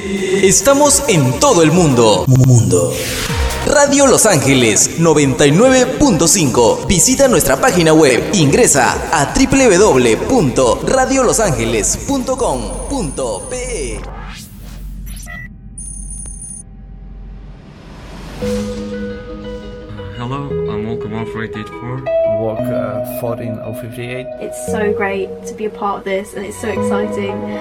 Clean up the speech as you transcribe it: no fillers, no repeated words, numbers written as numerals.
Estamos en todo el mundo. Radio Los Ángeles 99.5. Visita nuestra página web. Ingresa a www.radiolosangeles.com.pe. Hello, I'm Walker 14884. Walk 14058. It's so great to be a part of this, and it's so exciting.